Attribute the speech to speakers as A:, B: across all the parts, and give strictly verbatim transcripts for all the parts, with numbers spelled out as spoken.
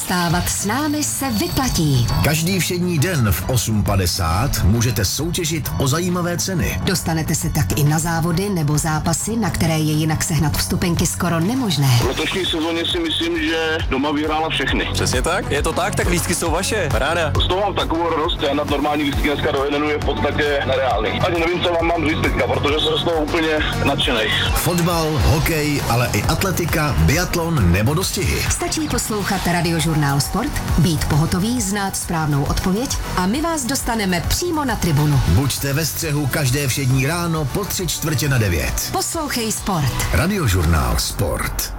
A: Vstávat s námi se vyplatí.
B: Každý všední den v osm padesát můžete soutěžit o zajímavé ceny.
A: Dostanete se tak i na závody nebo zápasy, na které je jinak sehnat vstupenky skoro nemožné.
C: V letošní sezóně si myslím, že doma vyhrála všechny.
D: Přesně tak, je to tak, tak lístky jsou vaše, ráda.
C: Z toho mám takovou radost, já na normální lístky dneska do jednu je v podstatě nereálný. Ani nevím, co vám mám říct teďka, protože jsem z toho úplně nadšenej.
B: Fotbal, hokej, ale i atletika, biatlon nebo dostihy.
A: Stačí poslouchat Radiožurnál Sport, být pohotový, znát správnou odpověď a my vás dostaneme přímo na tribunu.
B: Buďte ve střehu každé všední ráno po tři čtvrtě na devět.
A: Poslouchej Sport.
B: Radiožurnál Sport.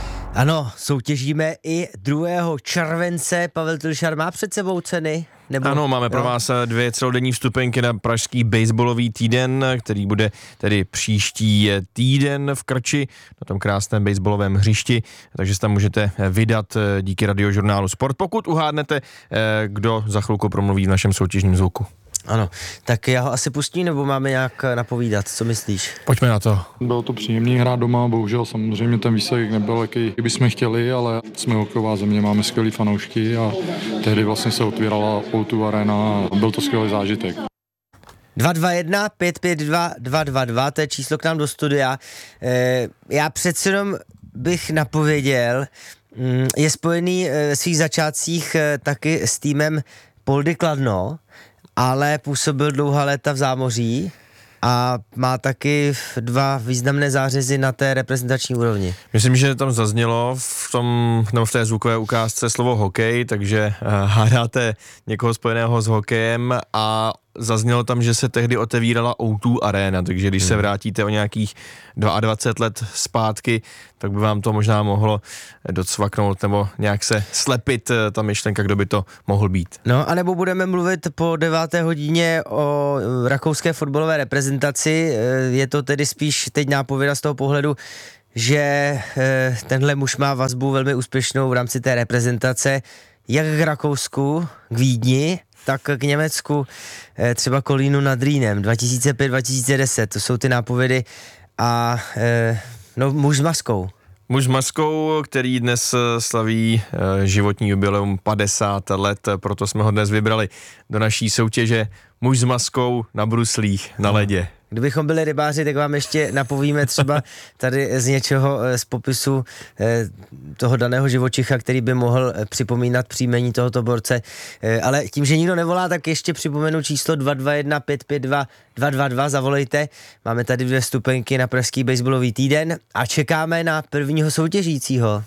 E: Ano, soutěžíme i druhého července. Pavel Tilšar má před sebou ceny? Nebo,
D: ano, máme pro
E: jo?
D: vás dvě celodenní vstupenky na pražský baseballový týden, který bude tedy příští týden v Krči, na tom krásném baseballovém hřišti, takže se tam můžete vydat díky Radiožurnálu Sport, pokud uhádnete, kdo za chvilku promluví v našem soutěžním zvuku.
E: Ano, tak já ho asi pustím, nebo máme nějak napovídat, co myslíš?
D: Pojďme na to.
F: Bylo to příjemný hrát doma, bohužel samozřejmě ten výsledek nebyl, jaký bychom chtěli, ale jsme hokejová země, máme skvělý fanoušky a tehdy vlastně se otvírala ó dva Arena a byl to skvělý zážitek.
E: dva dva jedna pět pět dva dva dva dva, to je číslo k nám do studia. E, já přece jenom bych napověděl, je spojený ve svých začátcích taky s týmem Poldy Kladno, ale působil dlouhá léta v zámoří a má taky dva významné zářezy na té reprezentační úrovni.
D: Myslím, že tam zaznělo v tom, nebo v té zvukové ukázce slovo hokej, takže hádáte někoho spojeného s hokejem a zaznělo tam, že se tehdy otevírala ó dva Arena, takže když hmm. se vrátíte o nějakých dvacet dva let zpátky, tak by vám to možná mohlo docvaknout nebo nějak se slepit ta myšlenka, kdo by to mohl být.
E: No a nebo budeme mluvit po deváté hodině o rakouské fotbalové reprezentaci, je to tedy spíš teď nápověda z toho pohledu, že tenhle muž má vazbu velmi úspěšnou v rámci té reprezentace, jak k Rakousku, k Vídni, tak k Německu, třeba Kolínu nad Rýnem, dva tisíce pět dva tisíce deset, to jsou ty nápovědy a no muž s maskou.
D: Muž s maskou, který dnes slaví životní jubileum padesát let, proto jsme ho dnes vybrali do naší soutěže Muž s maskou na bruslích na ledě.
E: Kdybychom byli rybáři, tak vám ještě napovíme třeba tady z něčeho z popisu toho daného živočicha, který by mohl připomínat příjmení tohoto borce. Ale tím, že nikdo nevolá, tak ještě připomenu číslo dva dva jedna pět pět dva dva dva dva, zavolejte. Máme tady dvě vstupenky na pražský baseballový týden a čekáme na prvního soutěžícího.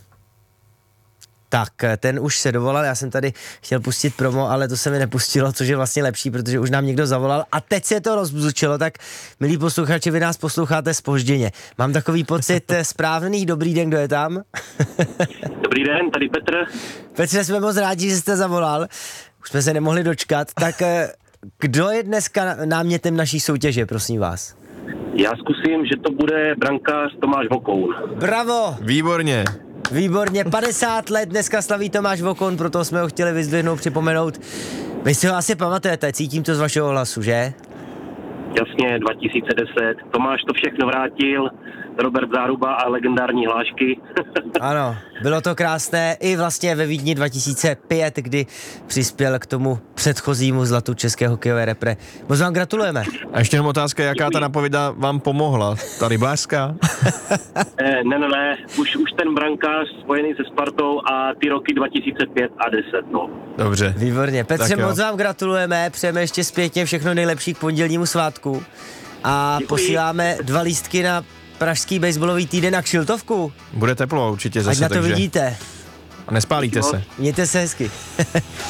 E: Tak, ten už se dovolal, já jsem tady chtěl pustit promo, ale to se mi nepustilo, což je vlastně lepší, protože už nám někdo zavolal a teď se to rozbzučilo, tak milí posluchači, vy nás posloucháte zpožděně. Mám takový pocit správný, dobrý den, kdo je tam?
G: Dobrý den, tady Petr.
E: Petře, jsme moc rádi, že jste zavolal, už jsme se nemohli dočkat, tak kdo je dneska námětem naší soutěže, prosím vás?
G: Já zkusím, že to bude brankář Tomáš Vokoun.
E: Bravo!
D: Výborně!
E: Výborně, padesát let dneska slaví Tomáš Vokoun, proto jsme ho chtěli vyzdvihnout, připomenout. Vy si ho asi pamatujete, cítím to z vašeho hlasu, že?
G: Jasně, dva tisíce deset. Tomáš to všechno vrátil, Robert Záruba a legendární hlášky.
E: Ano, bylo to krásné i vlastně ve Vídni dva tisíce pět, kdy přispěl k tomu předchozímu zlatu české hokejové repre. Moc vám gratulujeme.
D: A ještě jenom otázka, jaká ta napověda vám pomohla? Ta rybářská?
G: ne, ne, ne, už, už ten brankář spojený se Spartou a ty roky dva tisíce pět a deset, no.
D: Dobře.
E: Výborně. Petře, moc vám gratulujeme, přejeme ještě zpětně všechno nejlepší k pondělnímu svátku a děkuji. Posíláme dva lístky na pražský baseballový týden na kšiltovku.
D: Bude teplo určitě zase,
E: ať na to
D: takže...
E: vidíte.
D: A nespálíte se.
E: Mějte se hezky.